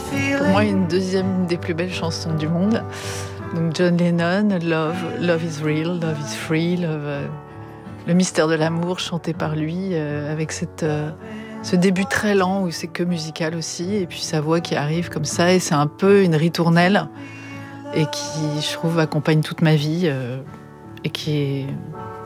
Pour moi, une deuxième des plus belles chansons du monde. Donc John Lennon, Love is real, love is free, le mystère de l'amour chanté par lui, avec ce début très lent où c'est que musical aussi, et puis sa voix qui arrive comme ça, et c'est un peu une ritournelle, et qui, je trouve, accompagne toute ma vie, et qui est